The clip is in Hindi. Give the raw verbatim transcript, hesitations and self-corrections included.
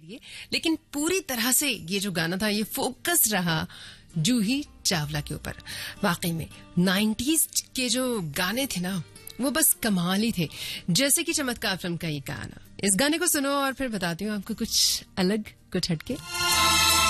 लिए, लेकिन पूरी तरह से ये जो गाना था ये फोकस रहा जूही चावला के ऊपर। वाकई में नाइंटीज़ के जो गाने थे ना वो बस कमाल ही थे, जैसे कि चमत्कार फिल्म का ये गाना। इस गाने को सुनो और फिर बताती हूँ आपको कुछ अलग, कुछ हटके।